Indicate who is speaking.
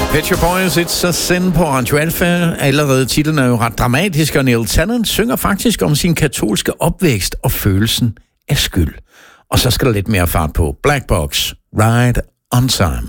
Speaker 1: Pet Shop Boys, It's a Sin på Radio Alpha. Allerede titlen er jo ret dramatisk, og Neil Tennant synger faktisk om sin katolske opvækst og følelsen af skyld. Og så skal der lidt mere fart på. Black Box, Ride on Time.